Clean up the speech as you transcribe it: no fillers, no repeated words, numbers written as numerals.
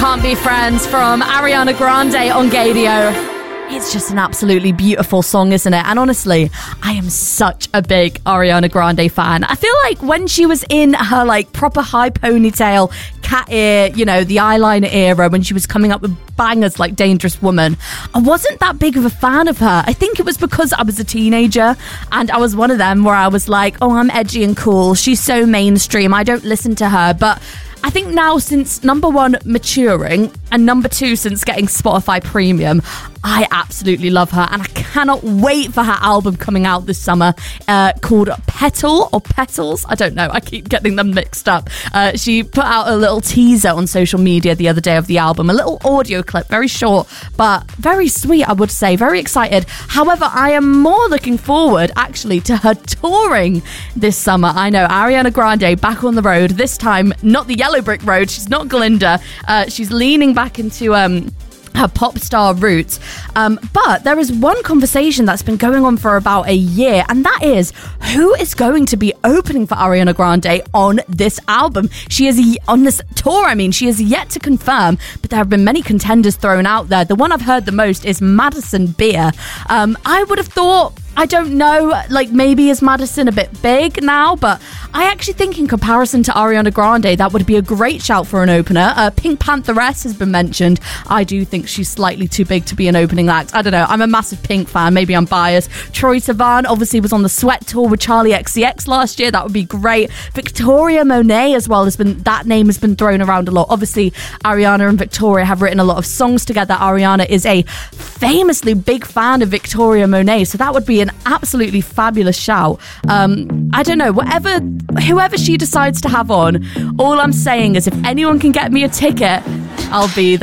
Can't Be Friends from Ariana Grande on Gadio. It's just an absolutely beautiful song, isn't it? And honestly, I am such a big Ariana Grande fan. I feel like when she was in her like proper high ponytail, cat ear, you know, the eyeliner era, when she was coming up with bangers like Dangerous Woman, I wasn't that big of a fan of her. I think it was because I was a teenager and I was one of them where I was like, oh, I'm edgy and cool. She's so mainstream. I don't listen to her. But I think now, since number one, maturing, and number two, since getting Spotify Premium, I absolutely love her, and I cannot wait for her album coming out this summer called Petal or Petals. I don't know. I keep getting them mixed up. She put out a little teaser on social media the other day of the album, a little audio clip, very short, but very sweet, I would say. Very excited. However, I am more looking forward, actually, to her touring this summer. I know, Ariana Grande back on the road, this time not the Yellow Brick Road. She's not Glinda. She's leaning back into her pop star roots. But there is one conversation that's been going on for about a year, and that is, who is going to be opening for Ariana Grande on this album? She is on this tour. I mean, she is yet to confirm, but there have been many contenders thrown out there. The one I've heard the most is Madison Beer. I would have thought, I don't know, like maybe is Madison a bit big now, but I actually think in comparison to Ariana Grande, that would be a great shout for an opener. Pink Pantheress has been mentioned. I do think she's slightly too big to be an opening act. I don't know. I'm a massive Pink fan. Maybe I'm biased. Troye Sivan obviously was on the Sweat Tour with Charlie XCX last year. That would be great. Victoria Monet as well that name has been thrown around a lot. Obviously, Ariana and Victoria have written a lot of songs together. Ariana is a famously big fan of Victoria Monet, so that would be an absolutely fabulous shout. I don't know, whoever she decides to have on, all I'm saying is if anyone can get me a ticket, I'll be there.